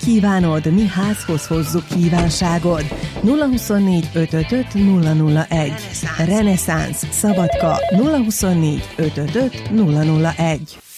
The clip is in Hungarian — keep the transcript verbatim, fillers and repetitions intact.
kívánod, mi házhoz hozzuk kívánságod. nulla huszonnégy ötvenöt nulla nulla egy. Reneszánsz Szabadka nulla huszonnégy ötvenöt nulla nulla egy.